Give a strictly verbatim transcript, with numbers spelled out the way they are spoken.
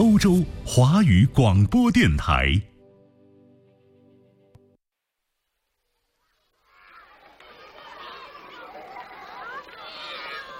欧洲华语广播电台。